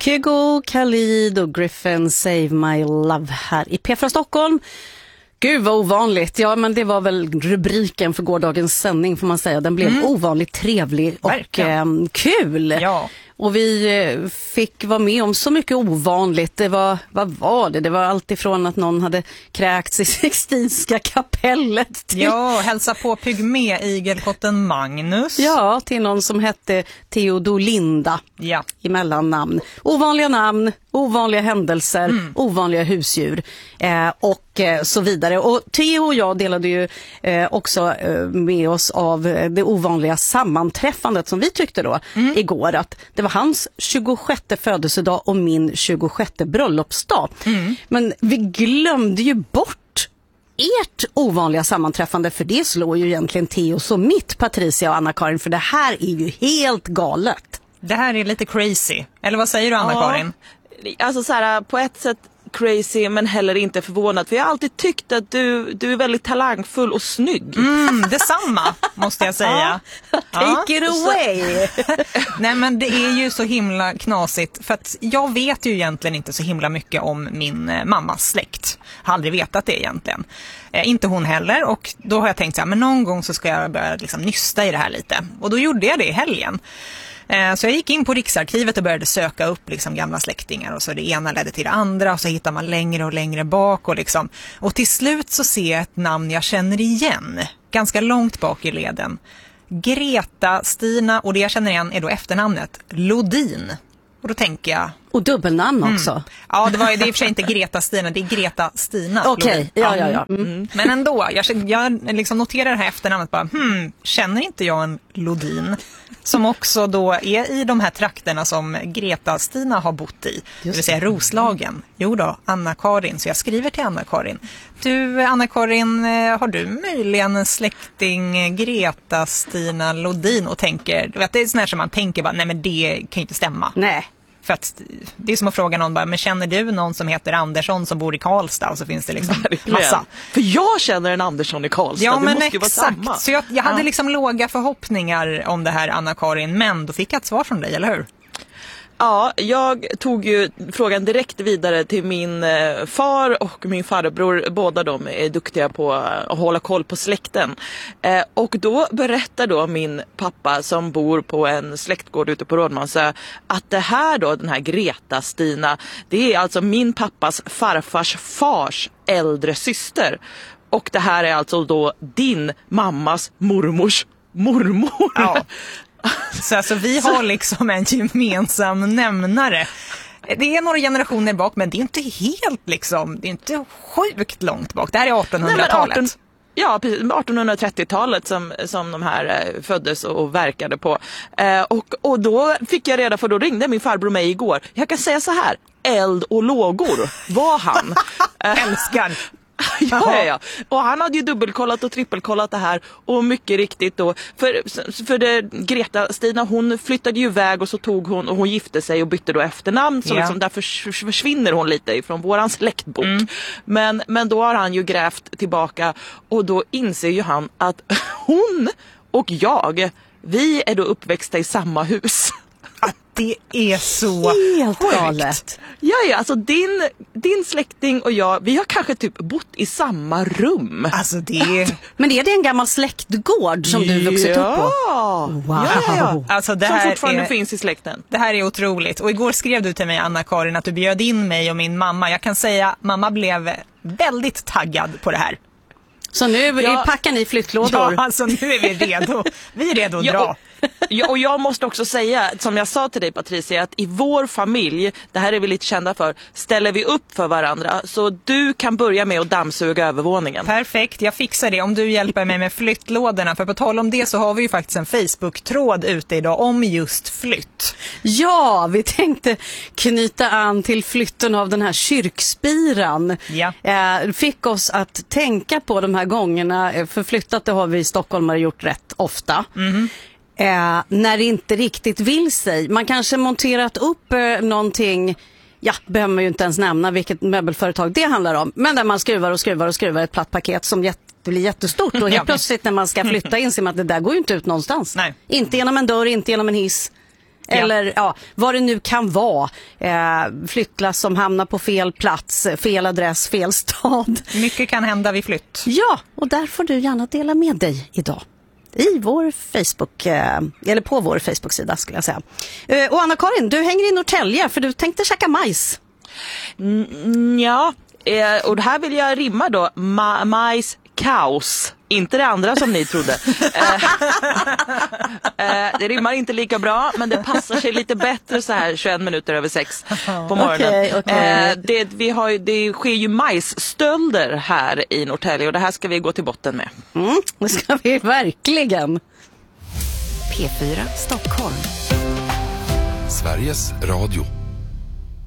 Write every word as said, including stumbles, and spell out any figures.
Kygo, Khalid och Griffin, Save My Love här i P fyra Stockholm. Gud vad ovanligt. Ja, men det var väl rubriken för gårdagens sändning får man säga. Den blev mm. ovanligt trevlig och eh, kul. Ja. Och vi fick vara med om så mycket ovanligt. Det var, vad var det? Det var allt ifrån att någon hade kräkts i Sixtinska kapellet. Till... Ja, hälsa på pygmé-igelkotten Magnus. Ja, till någon som hette Theodolinda ja. i mellannamn. Ovanliga namn, ovanliga händelser, mm. ovanliga husdjur eh, och eh, så vidare. Och Theo och jag delade ju eh, också eh, med oss av det ovanliga sammanträffandet som vi tyckte då mm. igår, att det var hans tjugosjätte födelsedag och min tjugosjätte bröllopsdag. Mm. Men vi glömde ju bort ert ovanliga sammanträffande, för det slår ju egentligen Theos och mitt, Patricia och Anna-Karin, för det här är ju helt galet. Det här är lite crazy. Eller vad säger du, Anna-Karin? Ja, alltså så här, på ett sätt crazy men heller inte förvånad. För jag har alltid tyckt att du, du är väldigt talangfull och snygg. Mm, detsamma måste jag säga. Ja. Take it away! Nej, men det är ju så himla knasigt. För att jag vet ju egentligen inte så himla mycket om min mammas släkt. Har aldrig vetat det egentligen. Eh, inte hon heller. Och då har jag tänkt så här, men någon gång så ska jag börja liksom nysta i det här lite. Och då gjorde jag det i helgen. Så jag gick in på Riksarkivet och började söka upp liksom gamla släktingar, och så det ena ledde till det andra, och så hittar man längre och längre bak och liksom. Och till slut så ser jag ett namn jag känner igen ganska långt bak i leden. Greta Stina, och det jag känner igen är då efternamnet Lodin. Och då tänker jag... Och dubbelnamn också. Mm. Ja, det var det är i och för sig inte Greta Stina, det är Greta Stina. Okej, okay. ja, ja, ja. Mm. Mm. Men ändå, jag, jag liksom noterar det här efternamnet bara, hmm, känner inte jag en Lodin? Som också då är i de här trakterna som Greta Stina har bott i. Just det vill säga Roslagen. Jo då, Anna-Karin. Så jag skriver till Anna-Karin. Du, Anna-Karin, har du möjligen en släkting Greta Stina Lodin? Och tänker, du vet, det är sån här som man tänker bara, nej men det kan ju inte stämma. Nej. För att det är som att fråga någon bara, men känner du någon som heter Andersson som bor i Karlstad? Och så finns det liksom massa. För jag känner en Andersson i Karlstad, ja, det men måste exakt. ju vara samma. Så jag, jag hade ja. liksom låga förhoppningar om det här, Anna-Karin, men då fick jag ett svar från dig, eller hur? Ja, jag tog ju frågan direkt vidare till min eh, far och min farbror. Båda de är duktiga på att hålla koll på släkten. Eh, och då berättar då min pappa, som bor på en släktgård ute på Rådmansö, att det här då, den här Greta Stina, det är alltså min pappas farfars fars äldre syster. Och det här är alltså då din mammas mormors mormor. Ja. Så alltså, vi har liksom en gemensam nämnare. Det är några generationer bak, men det är inte helt liksom, det är inte sjukt långt bak. Det här är artonhundratalet. Nej, arton, ja, artonhundratrettiotalet som, som de här eh, föddes och, och verkade på. Eh, och, och då fick jag reda för, då ringde min farbror mig igår. Jag kan säga så här, eld och lågor var han. Älskar. Ja, ja, ja. Och han hade ju dubbelkollat och trippelkollat det här. Och mycket riktigt då, för, för det, Greta Stina, hon flyttade ju iväg och så tog hon och hon gifte sig och bytte då efternamn. Så yeah. liksom därför försvinner hon lite ifrån våran släktbok. Mm. Men, men då har han ju grävt tillbaka, och då inser ju han att hon och jag, vi är då uppväxta i samma hus. Att det är så helt sjukt. Galet. Ja, ja, alltså din, din släkting och jag, vi har kanske typ bott i samma rum. Alltså det... Men är det en gammal släktgård som du vuxit ja. upp på? Wow. Ja, ja, ja. Alltså det som här fortfarande är... finns i släkten. Det här är otroligt. Och igår skrev du till mig, Anna-Karin, att du bjöd in mig och min mamma. Jag kan säga, mamma blev väldigt taggad på det här. Så nu ja. packar ni flyttlådor? Ja, alltså nu är vi redo. Vi är redo att ja, dra. Och, ja, och jag måste också säga, som jag sa till dig Patricia, att i vår familj, det här är vi lite kända för, ställer vi upp för varandra. Så du kan börja med att dammsuga övervåningen. Perfekt, jag fixar det om du hjälper mig med flyttlådorna. För på tal om det så har vi ju faktiskt en Facebook-tråd ute idag om just flytt. Ja, vi tänkte knyta an till flytten av den här kyrkspiran. Ja. Eh, fick oss att tänka på de här gångerna, för flyttat det har vi i Stockholm gjort rätt ofta. Mm. Eh, när det inte riktigt vill sig. Man kanske monterat upp eh, någonting, ja, behöver man ju inte ens nämna vilket möbelföretag det handlar om, men där man skruvar och skruvar och skruvar ett platt paket som jätte, blir jättestort, och helt ja. plötsligt när man ska flytta in sig med att det där går ju inte ut någonstans. Nej. Inte genom en dörr, inte genom en hiss. Eller ja, vad det nu kan vara. Eh, flyttlass som hamnar på fel plats, fel adress, fel stad. Mycket kan hända vid flytt. Ja, och där får du gärna dela med dig idag. I vår Facebook, eh, eller på vår Facebook-sida skulle jag säga. Eh, och Anna-Karin, du hänger i Norrtälje för du tänkte käka majs. Mm, ja, eh, och här vill jag rimma då. Ma- majs kaos. Inte det andra som ni trodde. eh, eh, det rimmar inte lika bra, men det passar sig lite bättre så här tjugoett minuter över sex på morgonen. Okay, okay. Eh, det, vi har ju, det sker ju majsstölder här i Norrtälje och det här ska vi gå till botten med. Mm, det ska vi verkligen. P fyra Stockholm. Sveriges Radio.